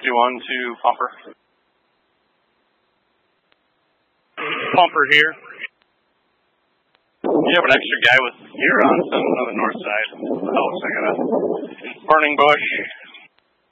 61 to Pumper. Pumper here. You have an extra guy with Hurons on the north side. Oh, second. Burning bush.